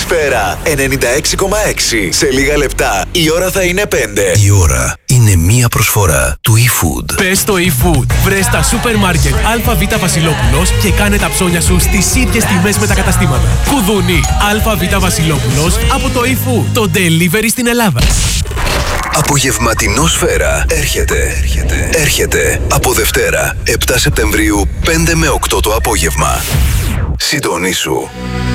Σφαίρα 96,6. Σε λίγα λεπτά η ώρα θα είναι 5. Η ώρα είναι μία προσφορά του eFood. Πες στο eFood. Βρες τα σούπερ μάρκετ ΑΒ Βασιλόπουλος και κάνε τα ψώνια σου στις ίδιες τιμές με τα καταστήματα. Κουδούνι ΑΒ Βασιλόπουλος από το eFood. Το delivery στην Ελλάδα. Απογευματινό Σφαίρα έρχεται από Δευτέρα 7 Σεπτεμβρίου 5 με 8 το απόγευμα. Συντονίσου.